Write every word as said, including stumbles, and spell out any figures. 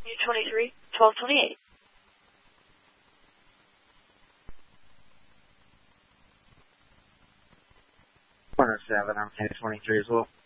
U twenty-three, twelve twenty-eight. one oh seven, I'm ten twenty-three as well.